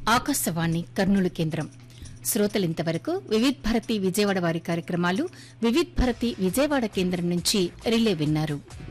ఆకాశవాణి కర్నూలు కేంద్రం. శ్రోతలింతవరకు వివిధ్ భారతి విజయవాడ వారి కార్యక్రమాలు వివిధ్ భారతి విజయవాడ కేంద్రం నుంచి రిలే విన్నారు.